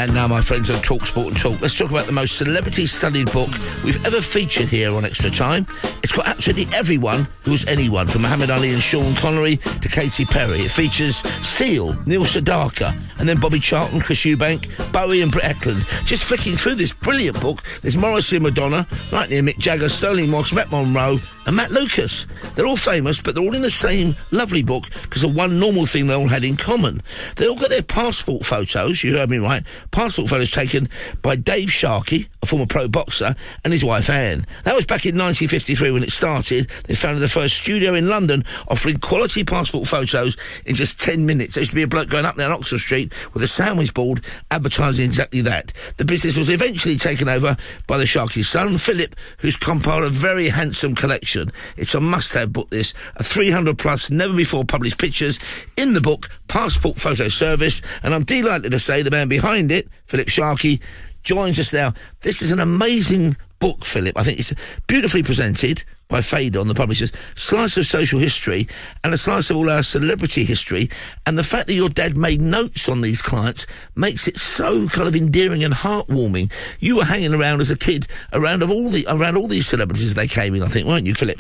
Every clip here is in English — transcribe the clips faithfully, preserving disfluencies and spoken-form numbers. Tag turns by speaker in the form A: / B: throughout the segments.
A: And now, my friends on Talk Sport and Talk, let's talk about the most celebrity-studied book we've ever featured here on Extra Time. It's got absolutely everyone who's anyone, from Muhammad Ali and Sean Connery to Katy Perry. It features Seal, Neil Sedaka, and then Bobby Charlton, Chris Eubank, Bowie and Brett Eklund. Just flicking through this brilliant book, there's Morrissey and Madonna, right near Mick Jagger, Sterling Moss, Matt Monroe, and Matt Lucas. They're all famous, but they're all in the same lovely book because of one normal thing they all had in common. They all got their passport photos, you heard me right, passport photos taken by Dave Sharkey, a former pro boxer, and his wife Anne. That was back in nineteen fifty-three when it started. They founded the first studio in London offering quality passport photos in just ten minutes. There used to be a bloke going up there on Oxford Street with a sandwich board advertising exactly that. The business was eventually taken over by the Sharkey's son, Philip, who's compiled a very handsome collection. It's a must-have book, this. A three hundred plus, never-before-published pictures in the book, Passport Photo Service, and I'm delighted to say the man behind it, Philip Sharkey, joins us now. This is an amazing book, Philip. I think it's beautifully presented by Phaidon, the publishers. Slice of social history and a slice of all our celebrity history. And the fact that your dad made notes on these clients makes it so kind of endearing and heartwarming. You were hanging around as a kid around of all the around all these celebrities as they came in, I think, weren't you, Philip?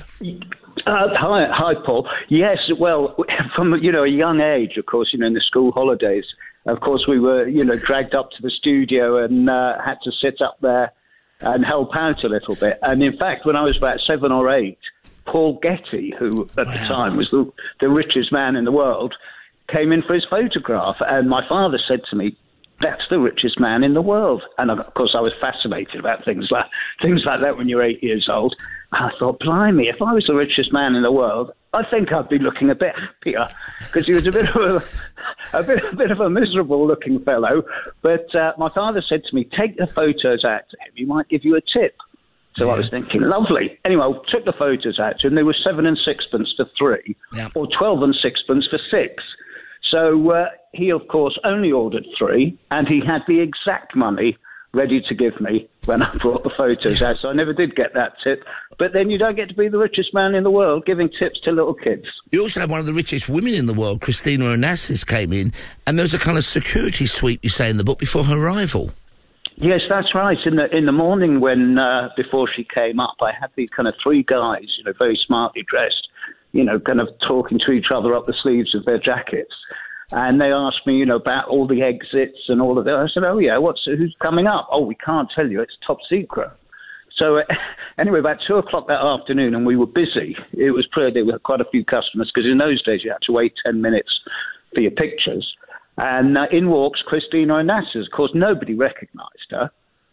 B: Uh, hi, hi, Paul. Yes, well, from, you know, a young age, of course, you know, in the school holidays, of course, we were, you know, dragged up to the studio and uh, had to sit up there and help out a little bit. And in fact, when I was about seven or eight, Paul Getty, who at wow. the time was the, the richest man in the world, came in for his photograph. And my father said to me, "That's the richest man in the world." And of course, I was fascinated about things like things like that when you're eight years old. I thought, blimey, if I was the richest man in the world, I think I'd be looking a bit happier, because he was a bit of a, a bit, a bit of a miserable-looking fellow. But uh, my father said to me, "Take the photos out to him. He might give you a tip." So yeah. I was thinking, lovely. Anyway, I took the photos out to him. They were seven and sixpence for three, yeah. or twelve and sixpence for six. So uh, he, of course, only ordered three, and he had the exact money ready to give me when I brought the photos out. So I never did get that tip. But then you don't get to be the richest man in the world giving tips to little kids.
A: You also had one of the richest women in the world, Christina Onassis, came in, and there was a kind of security sweep, you say in the book, before her arrival.
B: Yes, that's right. In the in the morning when, uh, before she came up, I had these kind of three guys, you know, very smartly dressed, you know, kind of talking to each other up the sleeves of their jackets. And they asked me, you know, about all the exits and all of that. I said, "Oh, yeah, what's who's coming up?" "Oh, we can't tell you. It's top secret." So uh, anyway, about two o'clock that afternoon, and we were busy. It was pretty, there were quite a few customers, because in those days you had to wait ten minutes for your pictures. And uh, in walks Christina Onassis. Of course, nobody recognised her.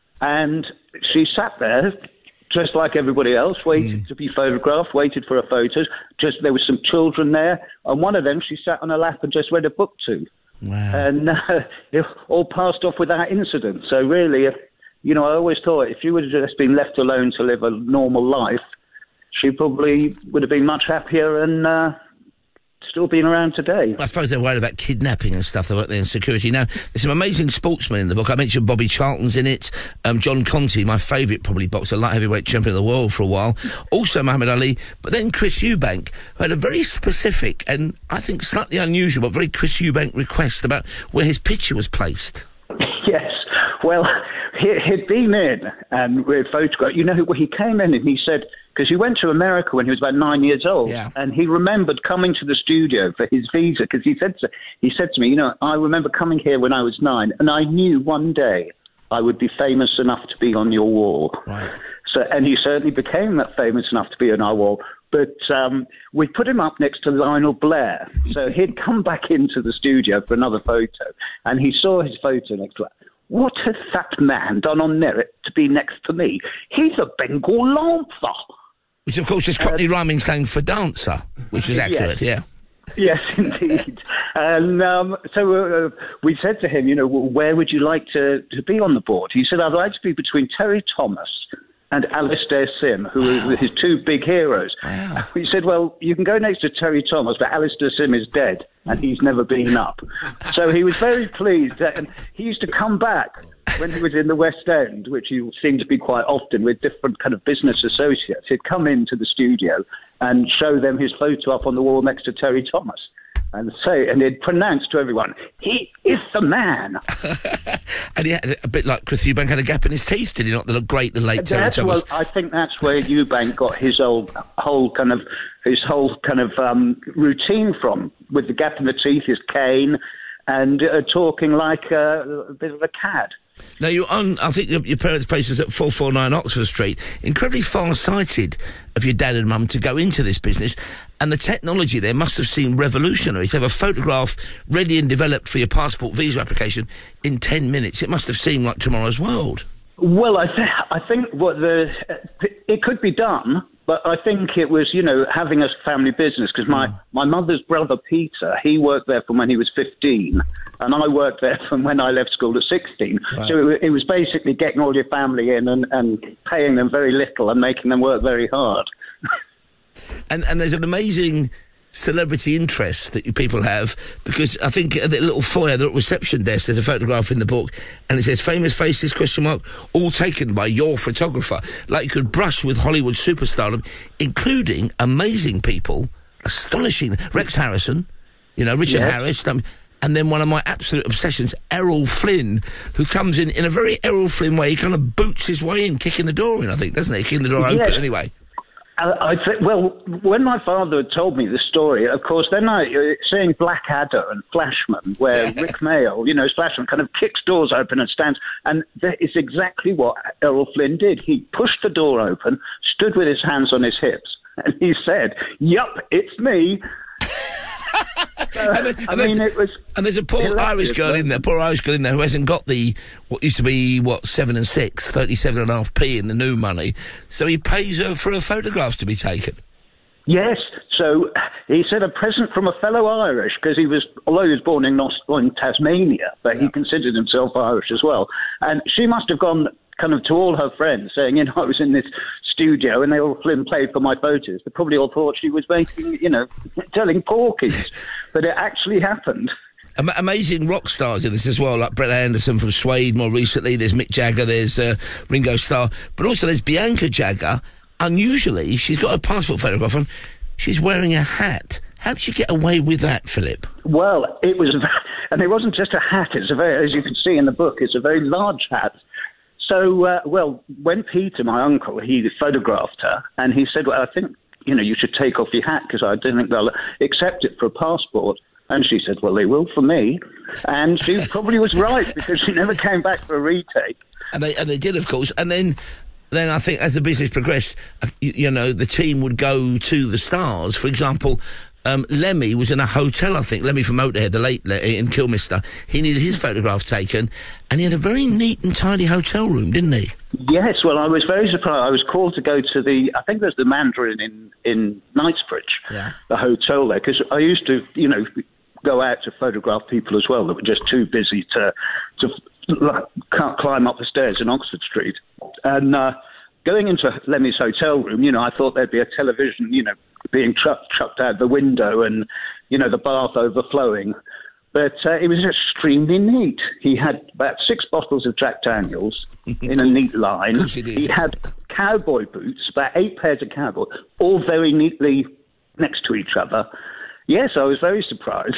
B: And she sat there, just like everybody else, waited mm. to be photographed, waited for her photos. Just there were some children there, and one of them she sat on her lap and just read a book to.
A: Wow.
B: And uh, it all passed off without incident. So really, if, you know, I always thought if she would have just been left alone to live a normal life, she probably would have been much happier and uh, still been around today.
A: I suppose they're worried about kidnapping and stuff. They work there in security. Now, there's some amazing sportsmen in the book. I mentioned Bobby Charlton's in it. Um, John Conti, my favourite probably boxer, light heavyweight champion of the world for a while. Also Muhammad Ali. But then Chris Eubank, who had a very specific and I think slightly unusual but very Chris Eubank request about where his picture was placed.
B: Yes. Well, he, he'd been in and we had photographed. You know, he came in and he said, because he went to America when he was about nine years old,
A: yeah.
B: and he remembered coming to the studio for his visa, because he said to, he said to me, you know, I remember coming here when I was nine, and I knew one day I would be famous enough to be on your wall.
A: Right.
B: So, and he certainly became that famous enough to be on our wall. But um, we put him up next to Lionel Blair. So he'd come back into the studio for another photo, and he saw his photo next to it. What has that man done on merit to be next to me? He's a Bengal lancer.
A: Which, of course, is Cockney uh, rhyming slang for dancer, which is accurate,
B: yes.
A: yeah.
B: Yes, indeed. And um, so uh, we said to him, you know, where would you like to, to be on the board? He said, I'd like to be between Terry Thomas and Alistair Sim, who wow. are his two big heroes.
A: Wow.
B: We said, well, you can go next to Terry Thomas, but Alistair Sim is dead, and he's never been up. So he was very pleased, and he used to come back when he was in the West End, which he seemed to be quite often with different kind of business associates. He'd come into the studio and show them his photo up on the wall next to Terry Thomas. And say, and he'd pronounce to everyone, he is the man.
A: And he had, a bit like Chris Eubank, had a gap in his teeth, did he not? The great, the late Terry
B: That's,
A: Thomas.
B: well, I think that's where Eubank got his old, whole kind of, his whole kind of um, routine from, with the gap in the teeth, his cane, and uh, talking like uh, a bit of a cad.
A: Now, you're on, I think your, your parents' place was at four forty-nine Oxford Street. Incredibly far-sighted of your dad and mum to go into this business, and the technology there must have seemed revolutionary. To have a photograph ready and developed for your passport visa application in ten minutes, it must have seemed like tomorrow's world.
B: Well, I, th- I think what the it could be done, but I think it was, you know, having a family business, because my, mm. my mother's brother, Peter, he worked there from when he was fifteen, and I worked there from when I left school at sixteen. Right. So it, it was basically getting all your family in and, and paying them very little and making them work very hard.
A: and and there's an amazing celebrity interest that you people have, because I think at the little foyer, the little reception desk, there's a photograph in the book, and it says famous faces, question mark, all taken by your photographer. Like you could brush with Hollywood superstardom, including amazing people, astonishing, Rex Harrison, you know, Richard yeah. Harris, um, and then one of my absolute obsessions, Errol Flynn, who comes in in a very Errol Flynn way. He kind of boots his way in, kicking the door in, I think, doesn't he? Kicking the door
B: yes.
A: open anyway.
B: I th- well, when my father had told me the story, of course, then I, uh, seeing Blackadder and Flashman, where Rick Mayall, you know, Flashman kind of kicks doors open and stands, and that is exactly what Errol Flynn did. He pushed the door open, stood with his hands on his hips, and he said, "Yup, it's me." Uh,
A: and, then, and
B: I mean, it was.
A: And there's a poor Irish girl in there, poor Irish girl in there who hasn't got the, what used to be, what, seven and six, thirty-seven and a half p in the new money. So he pays her for her photographs to be taken.
B: Yes. So he said a present from a fellow Irish, because he was, although he was born in, Nos- in Tasmania, but yeah. he considered himself Irish as well. And she must have gone kind of to all her friends saying, you know, I was in this studio and they all Flynn played for my photos. They probably all thought she was making, you know, telling porkies. But it actually happened.
A: Am- amazing rock stars in this as well, like Brett Anderson from Suede more recently. There's Mick Jagger, there's uh, Ringo Starr. But also there's Bianca Jagger. Unusually, she's got a passport photograph on. She's wearing a hat. How did she get away with that, Philip?
B: Well, it was, and it wasn't just a hat. It's a very, as you can see in the book, it's a very large hat. So, uh, well, when Peter, my uncle, he photographed her, and he said, well, I think, you know, you should take off your hat, because I don't think they'll accept it for a passport. And she said, well, they will for me. And she probably was right, because she never came back for a retake.
A: And they, and they did, of course. And then, then I think as the business progressed, uh, you, you know, the team would go to the stars. For example, Um, Lemmy was in a hotel, I think. Lemmy from Motorhead, the late Le- in Kilmister. He needed his photograph taken, and he had a very neat and tidy hotel room, didn't he?
B: Yes, well, I was very surprised. I was called to go to the, I think there's the Mandarin in, in Knightsbridge,
A: yeah.
B: the hotel there, because I used to, you know, go out to photograph people as well that were just too busy to, to like, can't climb up the stairs in Oxford Street. And uh, going into Lemmy's hotel room, you know, I thought there'd be a television, you know, being chucked, chucked out the window and, you know, the bath overflowing. But uh, it was extremely neat. He had about six bottles of Jack Daniels in a neat line.
A: Of course he did.
B: He had cowboy boots, about eight pairs of cowboy, all very neatly next to each other. Yes, I was very surprised.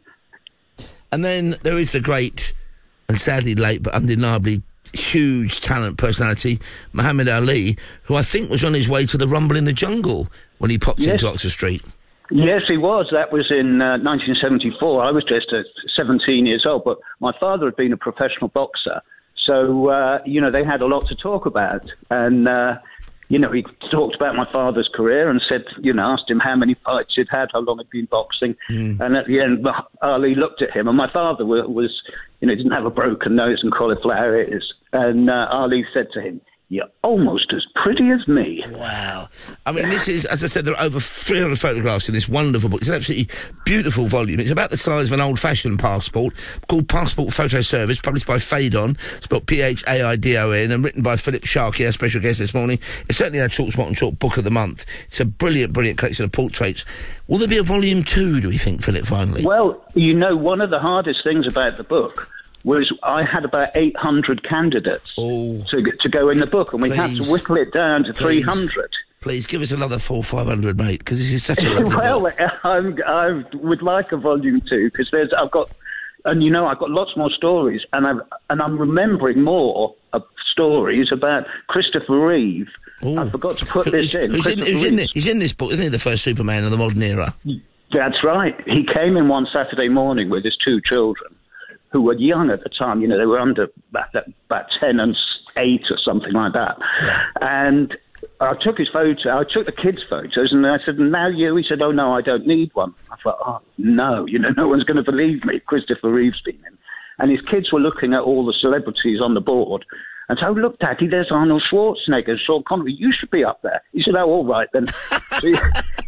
A: And then there is the great, and sadly late, but undeniably huge talent personality, Muhammad Ali, who I think was on his way to the Rumble in the Jungle when he popped
B: yes.
A: into Oxford Street.
B: Yes, he was. That was in uh, nineteen seventy-four. I was just uh, seventeen years old, but my father had been a professional boxer. So, uh, you know, they had a lot to talk about. And, uh, you know, he talked about my father's career and said, you know, asked him how many fights he'd had, how long he'd been boxing. Mm. And at the end, Ali looked at him, and my father was, was you know, didn't have a broken nose and cauliflower ears. And uh, Ali said to him, "You're almost as pretty as me."
A: Wow. I mean, this is, as I said, there are over three hundred photographs in this wonderful book. It's an absolutely beautiful volume. It's about the size of an old-fashioned passport, called Passport Photo Service, published by Phaidon, spelled P H A I D O N, and written by Philip Sharkey, our special guest this morning. It's certainly our Talk Spot and Talk Book of the Month. It's a brilliant, brilliant collection of portraits. Will there be a volume two, do we think, Philip, finally?
B: Well, you know, one of the hardest things about the book was I had about eight hundred candidates
A: oh,
B: to to go in the book, and we
A: please,
B: had to whittle it down to three hundred.
A: Please, give us another four, five hundred, mate, because this is such a lovely
B: well,
A: book.
B: I'm, I would like a volume two, because there's I've got And, you know, I've got lots more stories, and, I've, and I'm remembering more of stories about Christopher Reeve. Ooh. I forgot to put this in.
A: Who's in, who's in the, he's in this book, isn't he, the first Superman of the modern era?
B: That's right. He came in one Saturday morning with his two children, who were young at the time. You know, they were under about, about ten and eight or something like that. Yeah. And I took his photo. I took the kids' photos, and I said, "Now you?" He said, "Oh no, I don't need one." I thought, "Oh no, you know, no one's going to believe me. Christopher Reeve's been in." And his kids were looking at all the celebrities on the board, and so, "Look, Daddy, there's Arnold Schwarzenegger, Sean Connery. You should be up there." He said, "Oh, all right then." So he,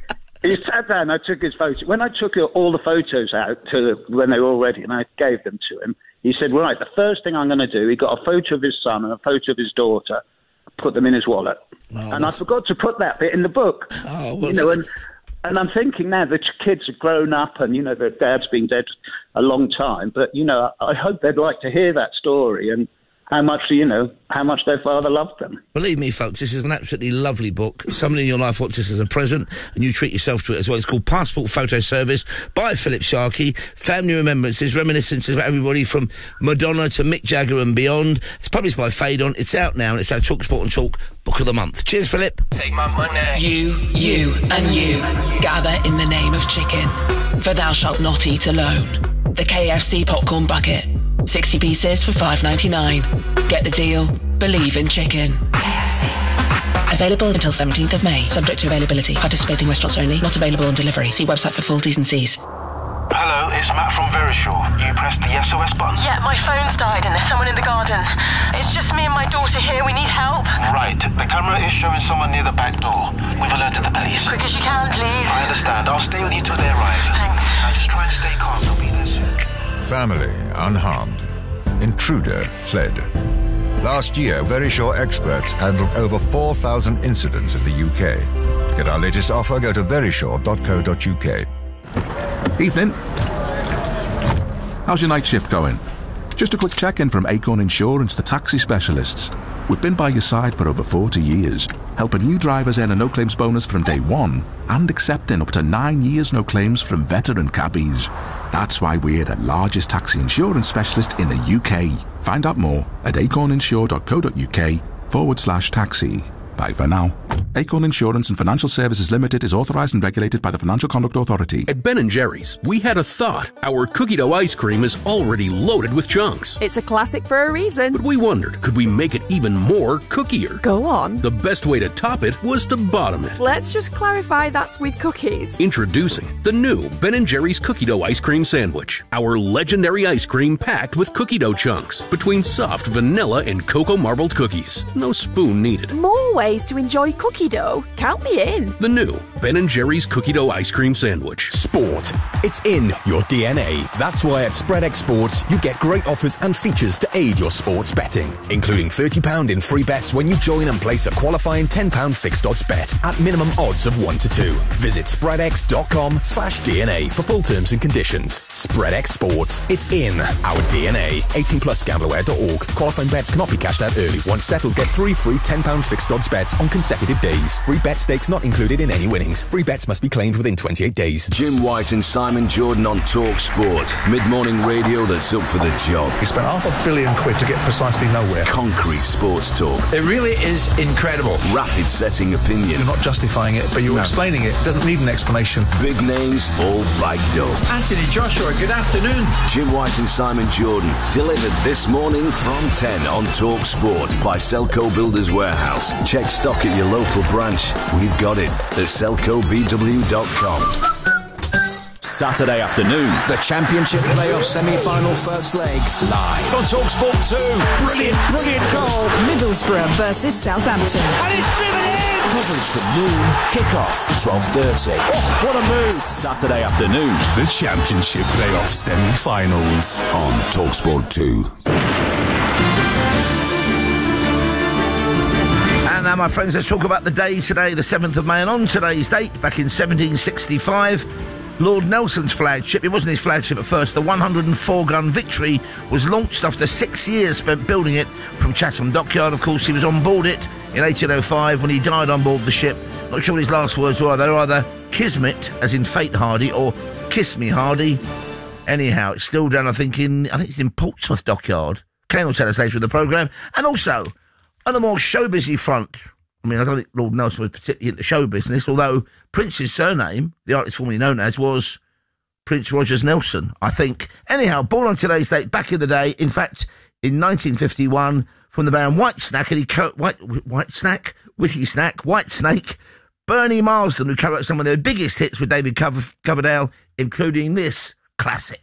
B: he sat down. I took his photo. When I took all the photos out to when they were all ready, and I gave them to him, he said, "Right, the first thing I'm going to do." He got a photo of his son and a photo of his daughter. Put them in his wallet. Oh, and that's... I forgot to put that bit in the book.
A: Oh, well,
B: you know, and, and I'm thinking now the kids have grown up and, you know, their dad's been dead a long time. But, you know, I hope they'd like to hear that story and how much, you know, how much their father loved them.
A: Believe me, folks, this is an absolutely lovely book. Someone in your life wants this as a present, and you treat yourself to it as well. It's called Passport Photo Service by Philip Sharkey. Family Remembrances, reminiscences of everybody from Madonna to Mick Jagger and beyond. It's published by Phaidon. It's out now, and it's our Talk Sport and Talk Book of the Month. Cheers, Philip.
C: Take my money. You, you, and you gather in the name of chicken, for thou shalt not eat alone. The K F C Popcorn Bucket. sixty pieces for five ninety-nine. Get the deal. Believe in chicken. K F C. Available until seventeenth of May. Subject to availability. Participating restaurants only. Not available on delivery. See website for full T's and C's.
D: Hello, it's Matt from Verisure. You pressed the S O S button?
E: Yeah, my phone's died and there's someone in the garden. It's just me and my daughter here. We need help.
D: Right. The camera is showing someone near the back door. We've alerted the police.
E: Quick as you can, please.
D: I understand. I'll stay with you till they arrive.
E: Thanks.
D: Now just try and stay calm. They'll be there soon.
F: Family unharmed. Intruder fled. Last year, Verisure experts handled over four thousand incidents in the U K. To get our latest offer, go to verisure dot co dot uk.
G: Evening. How's your night shift going? Just a quick check-in from Acorn Insurance, the taxi specialists. We've been by your side for over forty years, helping new drivers earn a no-claims bonus from day one and accepting up to nine years no claims from veteran cabbies. That's why we're the largest taxi insurance specialist in the U K. Find out more at acorninsure dot co dot uk forward slash taxi. Bye for now. Acorn Insurance and Financial Services Limited is authorised and regulated by the Financial Conduct Authority.
H: At Ben and Jerry's, we had a thought. Our cookie dough ice cream is already loaded with chunks.
I: It's a classic for a reason.
H: But we wondered, could we make it even more cookier?
I: Go on.
H: The best way to top it was to bottom it.
I: Let's just clarify that's with cookies.
H: Introducing the new Ben and Jerry's cookie dough ice cream sandwich. Our legendary ice cream packed with cookie dough chunks between soft vanilla and cocoa marbled cookies. No spoon needed.
I: More ways to enjoy cookie dough. Count me in.
H: The new Ben and Jerry's cookie dough ice cream sandwich.
J: Sport. It's in your D N A. That's why at SpreadX Sports you get great offers and features to aid your sports betting, including thirty pounds in free bets when you join and place a qualifying ten pounds fixed odds bet at minimum odds of one to two. Visit spreadx dot com slash D N A for full terms and conditions. SpreadX Sports. It's in our D N A. eighteen plus gamblerware dot org. Qualifying bets cannot be cashed out early. Once settled, get three free ten pounds fixed odds bets on consecutive days. Free bet stakes not included in any winnings. Free bets must be claimed within twenty-eight days.
K: Jim White and Simon Jordan on Talk Sport. Mid-morning radio that's up for the job.
L: He spent half a billion quid to get precisely nowhere.
K: Concrete sports talk.
L: It really is incredible.
K: Rapid setting opinion.
L: You're not justifying it, but you're no. explaining it. It doesn't need an explanation.
K: Big names all backed up.
M: Anthony Joshua, good afternoon.
K: Jim White and Simon Jordan. Delivered this morning from ten on Talk Sport by Selco Builders Warehouse. Check stock at your local branch. We've got it at selco b w dot com.
N: Saturday afternoon, the Championship Playoff Semi-Final First Leg, live on TalkSport two.
O: Brilliant, brilliant goal. Middlesbrough versus Southampton.
P: And it's driven in!
N: Coverage from noon, kick-off twelve thirty.
P: Oh, what a move!
N: Saturday afternoon,
Q: the Championship Playoff Semi-Finals on TalkSport two.
A: And now, my friends, let's talk about the day today, the seventh of May, and on today's date, back in seventeen sixty-five, Lord Nelson's flagship, it wasn't his flagship at first, the one hundred four gun Victory was launched after six years spent building it from Chatham Dockyard. Of course, he was on board it in eighteen oh five when he died on board the ship. Not sure what his last words were. They were either Kismet, as in Fate Hardy, or Kiss Me Hardy. Anyhow, it's still done, I think, in I think it's in Portsmouth Dockyard. Kane will tell us later in the programme. And also, on a more show-busy front, I mean, I don't think Lord Nelson was particularly into show business, although Prince's surname, the artist formerly known as, was Prince Rogers Nelson, I think. Anyhow, born on today's date, back in the day, in fact, in nineteen fifty-one, from the band Whitesnake, and he co- White Whitesnake, Witty Snack, Whitesnake, Bernie Marsden, who co-wrote some of their biggest hits with David Cover- Coverdale, including this classic.